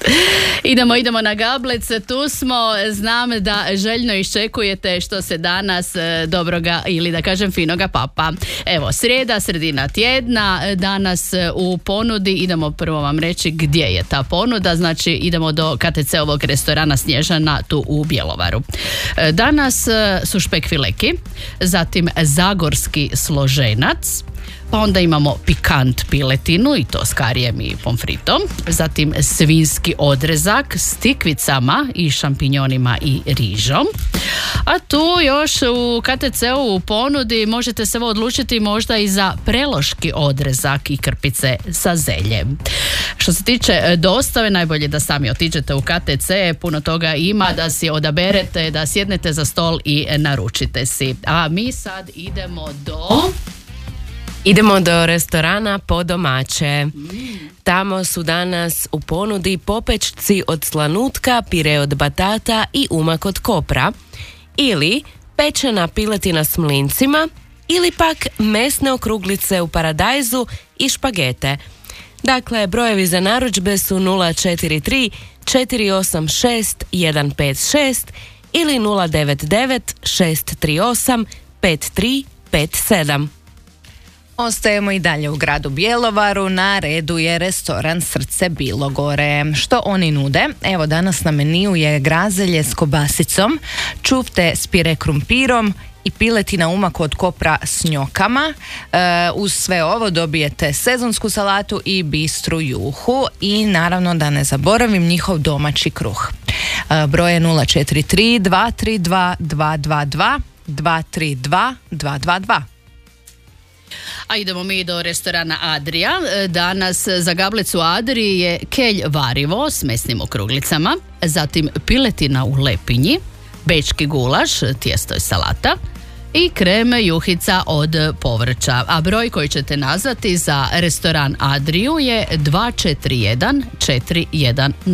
Idemo na gablec, tu smo, znam da željno iščekujete što se danas dobroga ili da kažem finoga papa. Evo, srijeda, sredina tjedna, danas u ponudi, idemo prvo vam reći gdje je ta ponuda, znači idemo do KTC-ovog restorana Snježana tu u Bjelovaru. Danas su špekfileki, zatim zagorski složenac, pa onda imamo pikant piletinu i to s karijem i pomfritom, zatim svinjski odrezak s tikvicama i šampinjonima i rižom. A tu još u KTC-u u ponudi možete se odlučiti možda i za preloški odrezak i krpice sa zeljem. Što se tiče dostave, najbolje da sami otiđete u KTC, puno toga ima da si odaberete, da sjednete za stol i naručite si. A mi sad idemo do restorana Po domaće. Tamo su danas u ponudi popečci od slanutka, pire od batata i umak od kopra, ili pečena piletina s mlincima, ili pak mesne okruglice u paradajzu i špagete. Dakle, brojevi za narudžbe su 043 486 156 ili 099 638 5357. Ostajemo i dalje u gradu Bjelovaru, na redu je restoran Srce Bilogore. Što oni nude? Evo, danas na meniju je grazelje s kobasicom, čufte s pire krumpirom i piletina umak od kopra s njokama. Uz sve ovo dobijete sezonsku salatu i bistru juhu i naravno da ne zaboravim njihov domaći kruh. Broj je 043 232 222 232 222. A idemo mi do restorana Adria. Danas za gablicu Adriji je kelj varivo s mesnim okruglicama, zatim piletina u lepinji, bečki gulaš, tijesto i salata i krem juhica od povrća. A broj koji ćete nazvati za restoran Adriju je 241 410.